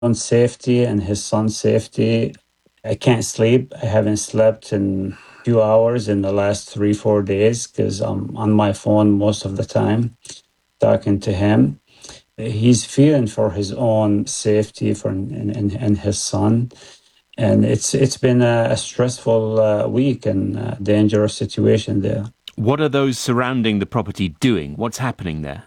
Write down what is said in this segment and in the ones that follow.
own safety and his son's safety. I can't sleep. I haven't slept in a few hours in the last 3, 4 days because I'm on my phone most of the time talking to him. He's fearing for his own safety and his son. And it's been a stressful week and a dangerous situation there. What are those surrounding the property doing? What's happening there?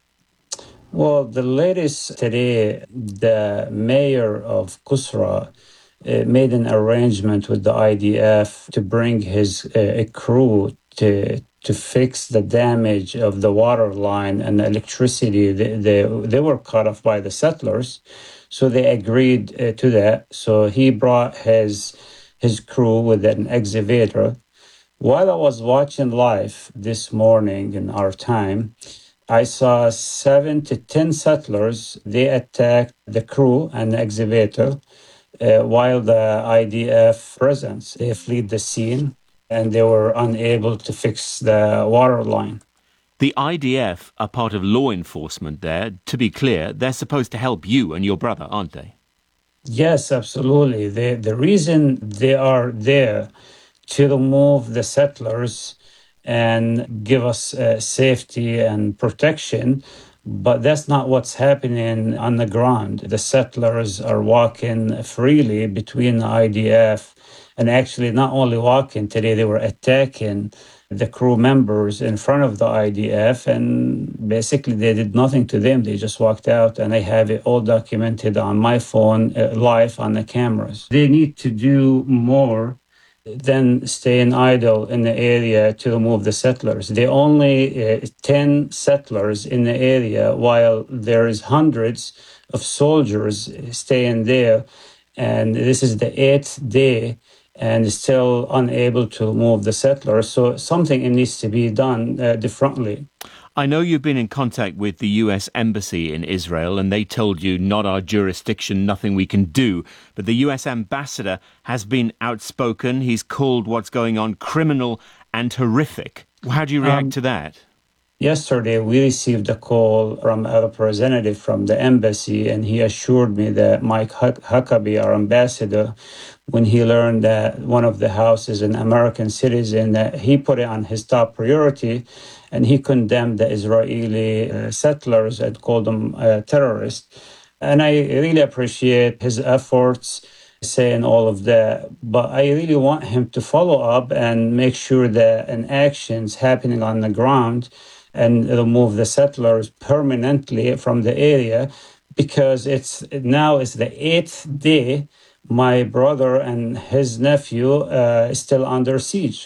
Well, the latest today, the mayor of Kusra made an arrangement with the IDF to bring his a crew to fix the damage of the water line and the electricity. They were cut off by the settlers, so they agreed to that. So he brought his crew with an excavator. While I was watching live this morning in our time, I saw 7 to 10 settlers. They attacked the crew and the excavator while the IDF presence. They fled the scene and they were unable to fix the water line. The IDF are part of law enforcement there. To be clear, they're supposed to help you and your brother, aren't they? Yes, absolutely. The reason they are there to remove the settlers and give us safety and protection. But that's not what's happening on the ground. The settlers are walking freely between the IDF and actually not only walking today, they were attacking the crew members in front of the IDF, and basically they did nothing to them. They just walked out, and I have it all documented on my phone, live on the cameras. They need to do more than staying idle in the area to remove the settlers. There are only 10 settlers in the area, while there is hundreds of soldiers staying there. And this is the 8th day and still unable to move the settlers. So something needs to be done differently. I know you've been in contact with the US Embassy in Israel and they told you not our jurisdiction, nothing we can do. But the US Ambassador has been outspoken. He's called what's going on criminal and horrific. How do you react to that? Yesterday, we received a call from a representative from the embassy, and he assured me that Mike Huckabee, our ambassador, when he learned that one of the houses is an American citizen, that he put it on his top priority, and he condemned the Israeli settlers and called them terrorists. And I really appreciate his efforts saying all of that, but I really want him to follow up and make sure that an action's happening on the ground and remove the settlers permanently from the area, because it's the 8th day my brother and his nephew is still under siege.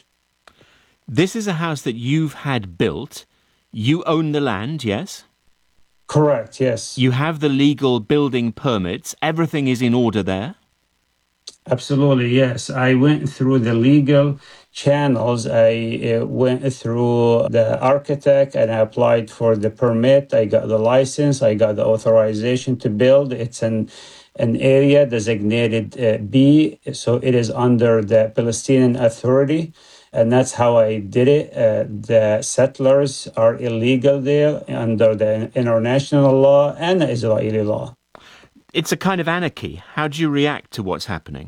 This is a house that you've had built. You own the land, yes? Correct, yes. You have the legal building permits. Everything is in order there? Absolutely, yes. I went through the legal channels. I went through the architect and I applied for the permit. I got the license. I got the authorization to build. It's an area designated B, so it is under the Palestinian Authority. And that's how I did it. The settlers are illegal there under the international law and the Israeli law. It's a kind of anarchy. How do you react to what's happening?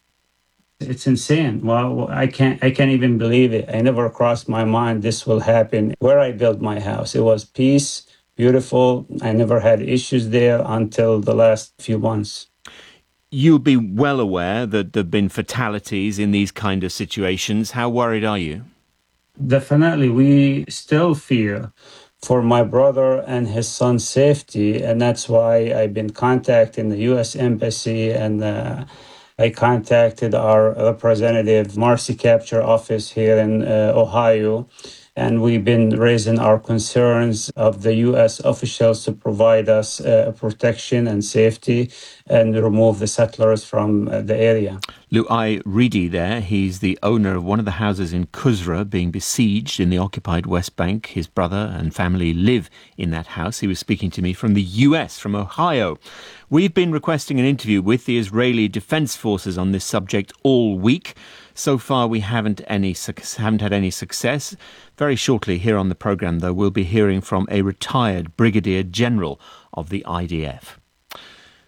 It's insane. Well, I can't even believe it. I never crossed my mind this will happen where I built my house. It was peace, beautiful. I never had issues there until the last few months. You'll be well aware that there have been fatalities in these kind of situations. How worried are you? Definitely. We still fear for my brother and his son's safety. And that's why I've been contacting the U.S. Embassy, and I contacted our representative Marcy Capture office here in Ohio. And we've been raising our concerns of the U.S. officials to provide us protection and safety and remove the settlers from the area. Lu'ai Ridi there, he's the owner of one of the houses in Kusra being besieged in the occupied West Bank. His brother and family live in that house. He was speaking to me from the US, from Ohio. We've been requesting an interview with the Israeli Defense Forces on this subject all week. So far, we haven't had any success. Very shortly here on the programme, though, we'll be hearing from a retired Brigadier General of the IDF.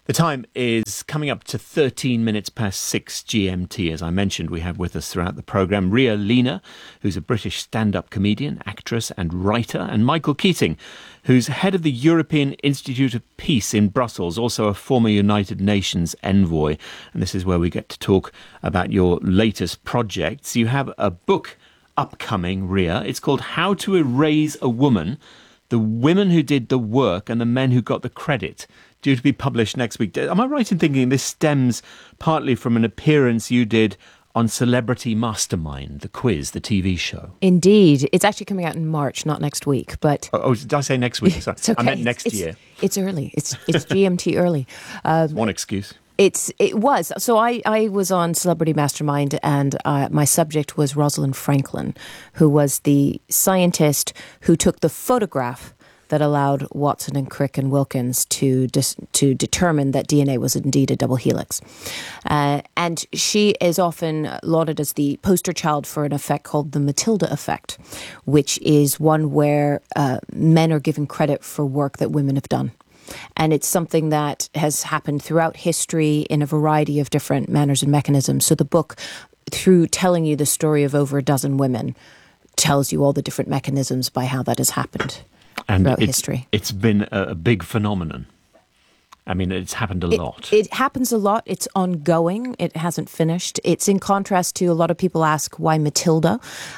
The time is coming up to 13 minutes past 6 GMT. As I mentioned, we have with us throughout the programme Ria Lina, who's a British stand-up comedian, actress and writer, and Michael Keating, who's head of the European Institute of Peace in Brussels, also a former United Nations envoy. And this is where we get to talk about your latest projects. You have a book upcoming, Ria. It's called How to Erase a Woman: The Women Who Did the Work and the Men Who Got the Credit, due to be published next week. Am I right in thinking this stems partly from an appearance you did on Celebrity Mastermind, the quiz, the TV show? Indeed. It's actually coming out in March, not next week. But did I say next week? Sorry. It's okay. I meant next year. It's early. It's GMT early. One excuse. It was. So I was on Celebrity Mastermind, and my subject was Rosalind Franklin, who was the scientist who took the photograph that allowed Watson and Crick and Wilkins to determine that DNA was indeed a double helix. And she is often lauded as the poster child for an effect called the Matilda effect, which is one where men are given credit for work that women have done. And it's something that has happened throughout history in a variety of different manners and mechanisms. So the book, through telling you the story of over a dozen women, tells you all the different mechanisms by how that has happened. And throughout history. It's been a big phenomenon. I mean, it's happened a lot. It happens a lot. It's ongoing. It hasn't finished. It's in contrast to a lot of people ask why Matilda.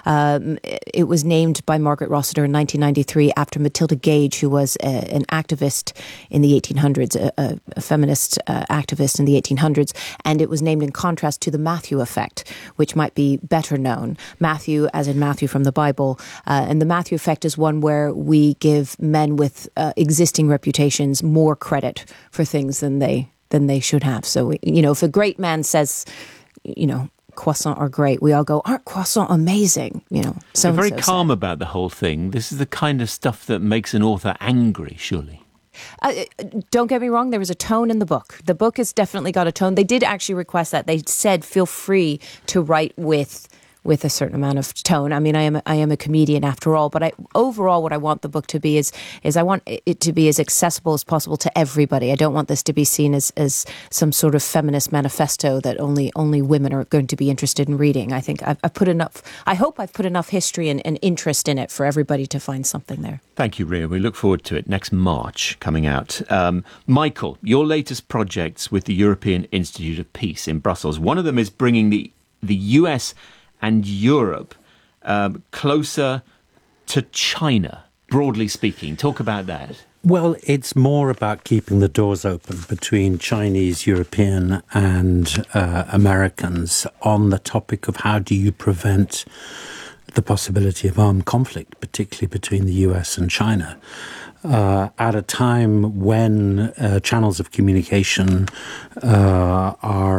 It was named by Margaret Rossiter in 1993 after Matilda Gage, who was an activist in the 1800s, a feminist activist in the 1800s. And it was named in contrast to the Matthew effect, which might be better known. Matthew, as in Matthew from the Bible. And the Matthew effect is one where we give men with existing reputations more credit for things than they should have. So, if a great man says, croissant are great, we all go, aren't croissant amazing? So you're very calm about the whole thing. This is the kind of stuff that makes an author angry, surely. Don't get me wrong, there is a tone in the book. The book has definitely got a tone. They did actually request that. They said, feel free to write with a certain amount of tone. I mean, I am a comedian after all, but overall what I want the book to be is I want it to be as accessible as possible to everybody. I don't want this to be seen as some sort of feminist manifesto that only women are going to be interested in reading. I think I hope I've put enough history and interest in it for everybody to find something there. Thank you, Ria. We look forward to it next March coming out. Michael, your latest projects with the European Institute of Peace in Brussels. One of them is bringing the US and Europe closer to China, broadly speaking. Talk about that. Well, it's more about keeping the doors open between Chinese, European and Americans on the topic of how do you prevent the possibility of armed conflict, particularly between the US and China. At a time when channels of communication are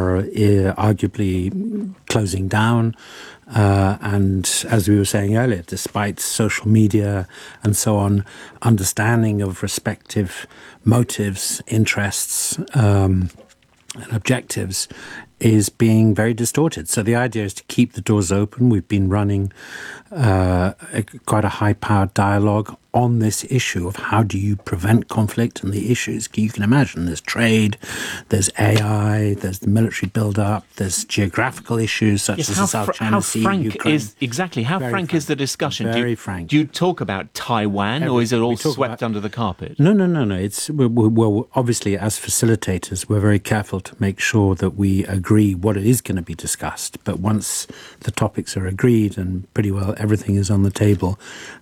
arguably closing down, and as we were saying earlier, despite social media and so on, understanding of respective motives, interests, and objectives is being very distorted. So the idea is to keep the doors open. We've been running quite a high-powered dialogue on this issue of how do you prevent conflict and the issues. You can imagine there's trade, there's AI, there's the military build-up, there's geographical issues such as the South China Sea, Ukraine. How frank is the discussion? Very frank. Do you talk about Taiwan, or is it all swept under the carpet? No. Well, obviously, as facilitators, we're very careful to make sure that we agree what it is going to be discussed. But once the topics are agreed and pretty well everything is on the table,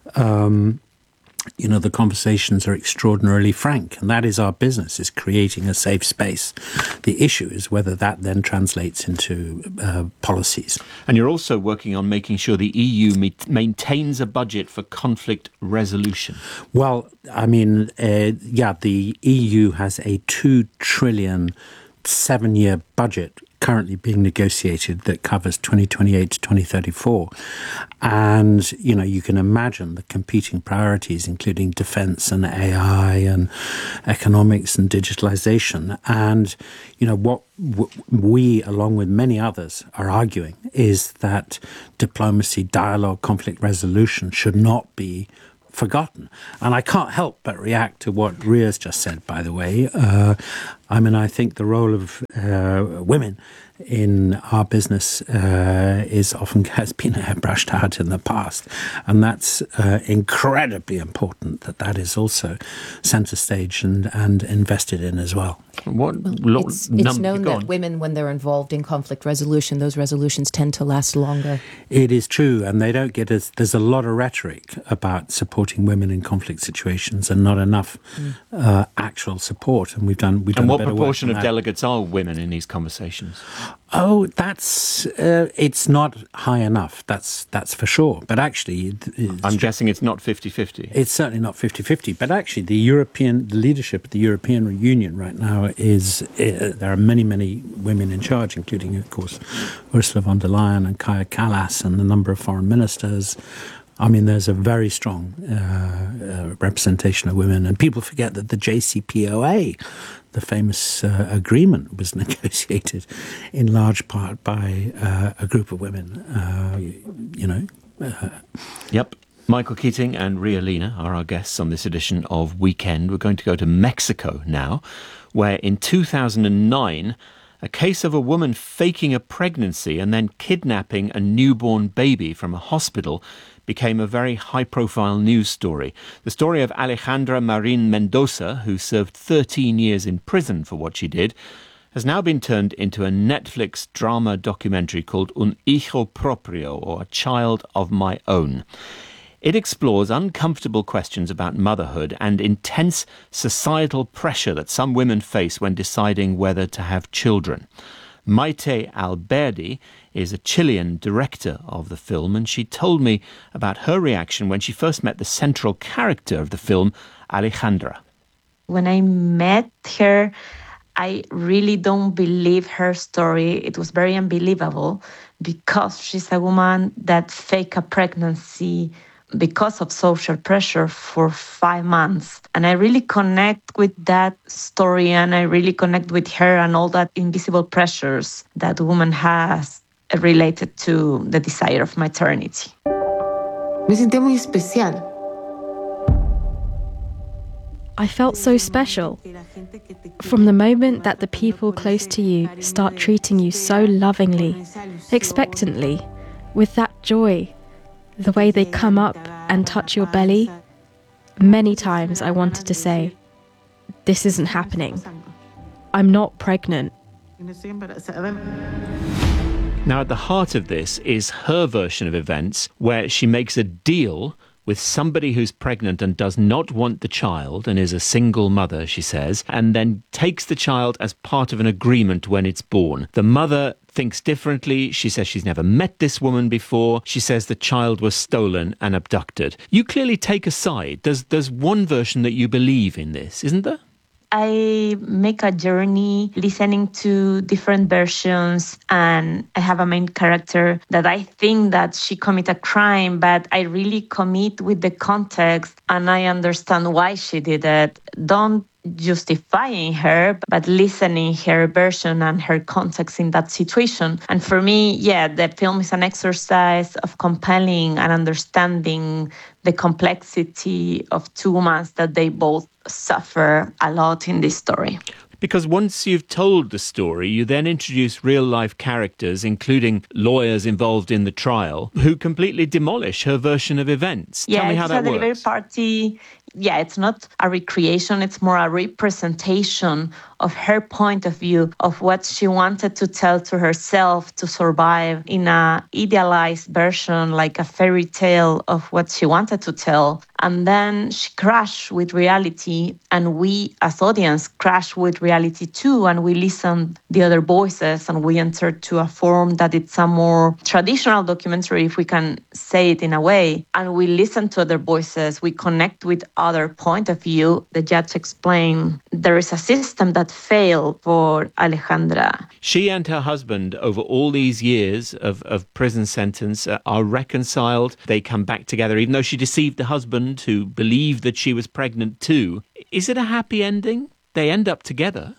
the conversations are extraordinarily frank, and that is our business, is creating a safe space. The issue is whether that then translates into policies. And you're also working on making sure the EU maintains a budget for conflict resolution. Well, I mean, the EU has a 2 trillion 7-year budget currently being negotiated that covers 2028 to 2034. And, you can imagine the competing priorities, including defense and AI and economics and digitalization. And, what we, along with many others, are arguing is that diplomacy, dialogue, conflict resolution should not be forgotten. And I can't help but react to what Ria's just said, by the way. I mean, I think the role of women in our business has been brushed out in the past, and that's incredibly important that is also centre stage and invested in as well. It's known that women, when they're involved in conflict resolution, those resolutions tend to last longer. It is true, and they don't get as there's a lot of rhetoric about supporting women in conflict situations and not enough actual support. And we've done. And what proportion of delegates are women in these conversations? Oh, it's not high enough. That's for sure. But actually, I'm guessing it's not 50-50. It's certainly not 50-50. But actually, the leadership of the European Union right now there are many, many women in charge, including, of course, Ursula von der Leyen and Kaja Kallas and a number of foreign ministers. I mean, there's a very strong representation of women, and people forget that the JCPOA, the famous agreement, was negotiated in large part by a group of women. Yep. Michael Keating and Ria Lina are our guests on this edition of Weekend. We're going to go to Mexico now, where in 2009, a case of a woman faking a pregnancy and then kidnapping a newborn baby from a hospital became a very high-profile news story. The story of Alejandra Marin Mendoza, who served 13 years in prison for what she did, has now been turned into a Netflix drama documentary called Un Hijo Propio, or A Child of My Own. It explores uncomfortable questions about motherhood and intense societal pressure that some women face when deciding whether to have children. Maite Alberdi is a Chilean director of the film, and she told me about her reaction when she first met the central character of the film, Alejandra. When I met her, I really don't believe her story. It was very unbelievable because she's a woman that faked a pregnancy because of social pressure for 5 months. And I really connect with that story, and I really connect with her and all that invisible pressures that woman has related to the desire of maternity. Me sentí muy especial. I felt so special. From the moment that the people close to you start treating you so lovingly, expectantly, with that joy, the way they come up and touch your belly, many times I wanted to say, this isn't happening. I'm not pregnant. Now, at the heart of this is her version of events, where she makes a deal with somebody who's pregnant and does not want the child and is a single mother, she says, and then takes the child as part of an agreement when it's born. The mother thinks differently. She says she's never met this woman before. She says the child was stolen and abducted. You clearly take a side. There's one version that you believe in this, isn't there? I make a journey listening to different versions, and I have a main character that I think that she committed a crime, but I really commit with the context and I understand why she did it. Don't justifying her, but listening her version and her context in that situation. And for me, the film is an exercise of compelling and understanding the complexity of two women that they both suffer a lot in this story. Because once you've told the story, you then introduce real-life characters, including lawyers involved in the trial, who completely demolish her version of events. Tell me how that works. The delivery party, it's not a recreation, it's more a representation of her point of view, of what she wanted to tell to herself to survive in a idealized version, like a fairy tale of what she wanted to tell. And then she crashed with reality, and we as audience crash with reality too, and we listen the other voices, and we enter to a form that it's a more traditional documentary, if we can say it in a way, and we listen to other voices, we connect with other point of view. The judge explained there is a system that failed for Alejandra. She and her husband, over all these years of prison sentence, are reconciled. They come back together, even though she deceived the husband, who believed that she was pregnant too. Is it a happy ending? They end up together.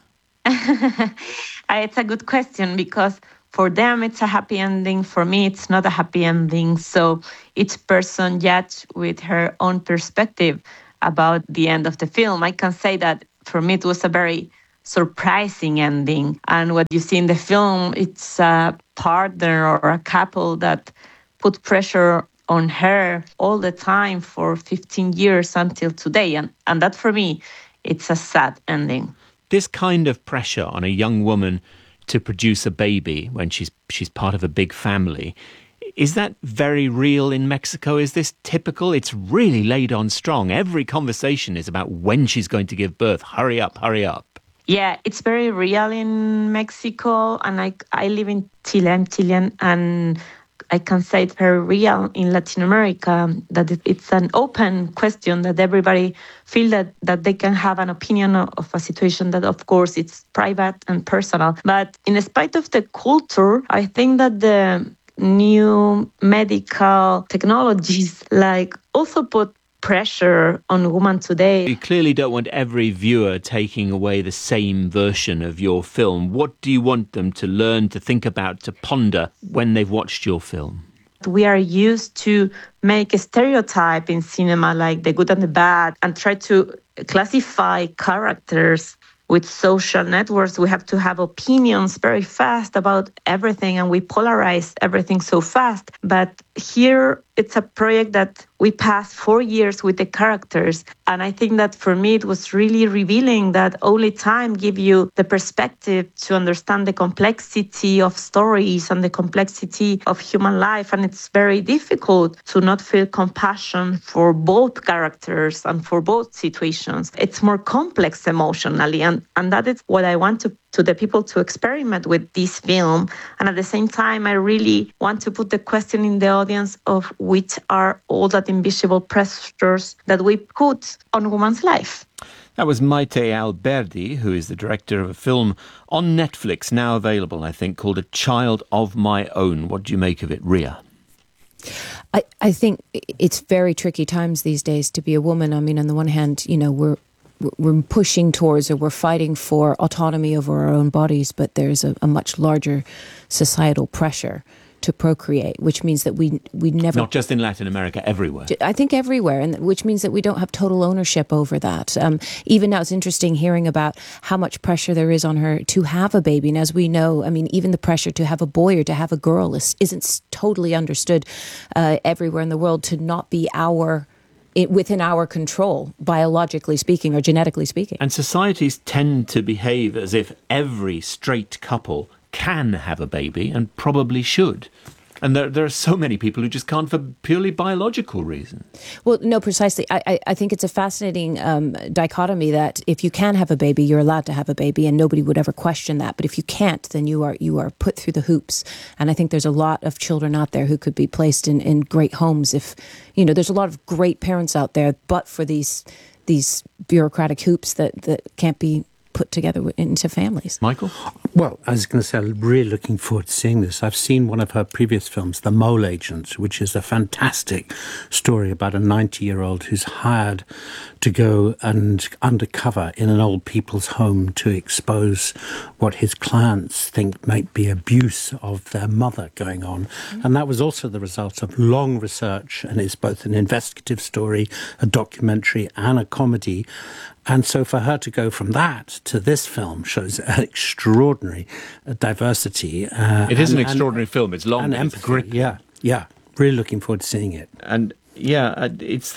It's a good question, because for them it's a happy ending. For me, it's not a happy ending. So each person judged with her own perspective about the end of the film. I can say that for me it was a very surprising ending. And what you see in the film, it's a partner or a couple that put pressure on her all the time for 15 years until today. And that, for me, it's a sad ending. This kind of pressure on a young woman to produce a baby when she's part of a big family, is that very real in Mexico? Is this typical? It's really laid on strong. Every conversation is about when she's going to give birth. Hurry up, hurry up. Yeah, it's very real in Mexico. And I live in Chile. I'm Chilean, and I can say it's very real in Latin America, that it's an open question, that everybody feel that they can have an opinion of a situation that, of course, it's private and personal. But in spite of the culture, I think that the new medical technologies also put pressure on women today. You clearly don't want every viewer taking away the same version of your film. What do you want them to learn, to think about, to ponder when they've watched your film? We are used to make a stereotype in cinema, like the good and the bad, and try to classify characters. With social networks, we have to have opinions very fast about everything, and we polarize everything so fast. But here, it's a project that we passed 4 years with the characters. And I think that for me, it was really revealing that only time gives you the perspective to understand the complexity of stories and the complexity of human life. And it's very difficult to not feel compassion for both characters and for both situations. It's more complex emotionally. And that is what I want to the people to experiment with this film. And at the same time, I really want to put the question in the audience of which are all that invisible pressures that we put on women's life. That was Maite Alberdi, who is the director of a film on Netflix, now available, I think, called A Child of My Own. What do you make of it, Ria? I think it's very tricky times these days to be a woman. I mean, on the one hand, we're pushing towards, or we're fighting for autonomy over our own bodies, but there's a much larger societal pressure to procreate, which means that we never... Not just in Latin America, everywhere. I think everywhere, and which means that we don't have total ownership over that. Even now, it's interesting hearing about how much pressure there is on her to have a baby. And as we know, I mean, even the pressure to have a boy or to have a girl isn't totally understood everywhere in the world to not be within our control, biologically speaking or genetically speaking. And societies tend to behave as if every straight couple can have a baby and probably should. And there are so many people who just can't for purely biological reasons. Well, no, precisely. I think it's a fascinating dichotomy that if you can have a baby, you're allowed to have a baby, and nobody would ever question that. But if you can't, then you are put through the hoops. And I think there's a lot of children out there who could be placed in great homes if, there's a lot of great parents out there, but for these bureaucratic hoops that can't be put together into families. Michael? Well, I was going to say, I'm really looking forward to seeing this. I've seen one of her previous films, The Mole Agent, which is a fantastic story about a 90-year-old who's hired to go and undercover in an old people's home to expose what his clients think might be abuse of their mother going on. Mm-hmm. And that was also the result of long research, and it's both an investigative story, a documentary, and a comedy. And so for her to go from that to this film shows an extraordinary diversity. It is an extraordinary film. It's long. And empathy. Yeah. Really looking forward to seeing it. And it's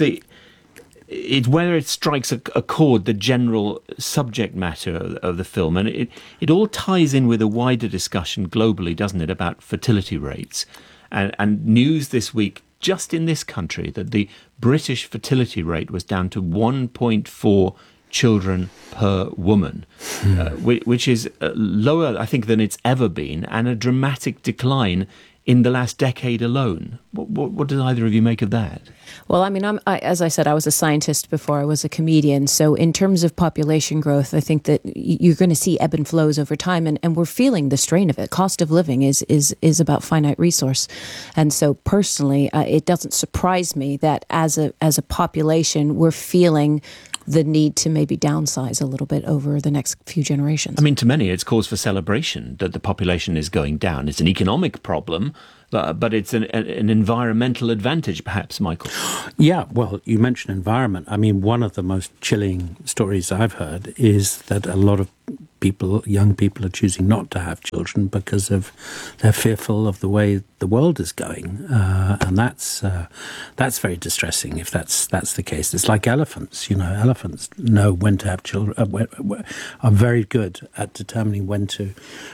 whether it strikes a chord, the general subject matter of the film. And it all ties in with a wider discussion globally, doesn't it, about fertility rates. And news this week, just in this country, that the British fertility rate was down to 1.4 children per woman, which is lower, I think, than it's ever been, and a dramatic decline in the last decade alone. What did either of you make of that? Well, I mean, as I said, I was a scientist before I was a comedian. So in terms of population growth, I think that you're going to see ebb and flows over time, and we're feeling the strain of it. Cost of living is about finite resource. And so personally, it doesn't surprise me that as a population, we're feeling the need to maybe downsize a little bit over the next few generations. I mean, to many, it's cause for celebration that the population is going down. It's an economic problem, but it's an environmental advantage, perhaps, Michael. Yeah, well, you mentioned environment. I mean, one of the most chilling stories I've heard is that a lot of young people, are choosing not to have children because they're fearful of the way the world is going, and that's very distressing. If that's the case, it's like elephants. Elephants know when to have children. Are very good at determining when to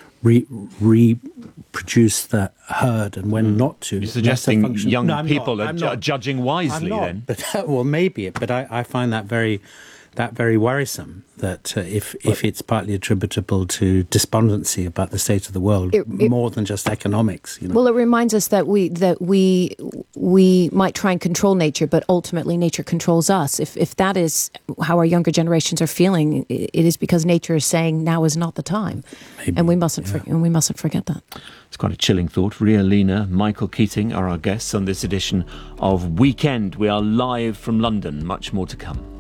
reproduce the herd and when not to. You're suggesting young people are judging wisely, then? But, well, maybe, but I find that very worrisome, that if it's partly attributable to despondency about the state of the world, more than just economics. Well, it reminds us that we might try and control nature, but ultimately nature controls us. If that is how our younger generations are feeling, it is because nature is saying now is not the time. Maybe, and we mustn't forget that. It's quite a chilling thought. Ria Lina, Michael Keating are our guests on this edition of Weekend. We are live from London. Much more to come.